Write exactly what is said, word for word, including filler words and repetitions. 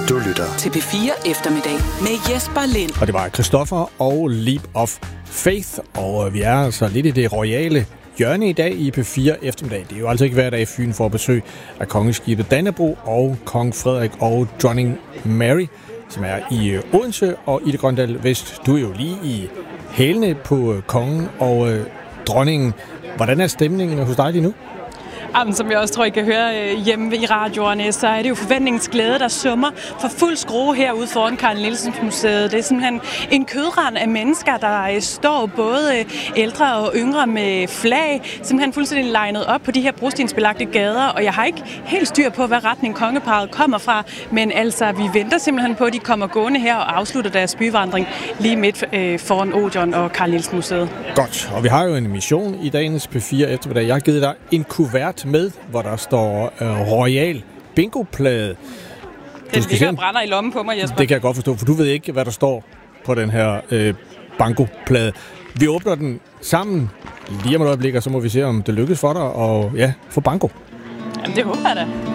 Du lytter til P fire Eftermiddag med Jesper Lind. Og det var Christoffer og Leap of Faith, og vi er altså lidt i det royale hjørne i dag i P fire Eftermiddag. Det er jo altså ikke hver dag, Fyn får besøg af kongeskibet Dannebrog og kong Frederik og dronning Mary, som er i Odense og i det Grøndal Vest. Du er jo lige i hælene på kongen og øh, dronningen. Hvordan er stemningen hos dig lige nu? Jamen, som jeg også tror, I kan høre øh, hjemme i radioerne, så er det jo forventningens glæde, der summer for fuld skrue herude foran Carl Nielsens Museet. Det er simpelthen en kødrand af mennesker, der øh, står både øh, ældre og yngre med flag, simpelthen fuldstændig legnet op på de her brostensbelagte gader, og jeg har ikke helt styr på, hvad retning kongeparret kommer fra, men altså, vi venter simpelthen på, at de kommer gående her og afslutter deres byvandring lige midt øh, foran Odeon og Carl Nielsen Museet. Godt, og vi har jo en mission i dagens P fire Eftermiddag. Jeg har givet dig en kuvert med, hvor der står øh, Royal Bingo-plade. Den ligger og brænder i lommen på mig, Jesper. Det kan jeg godt forstå, for du ved ikke, hvad der står på den her øh, banko-plade. Vi åbner den sammen lige om et øjeblik, og så må vi se, om det lykkes for dig og ja, få banko. Jamen, det håber jeg da.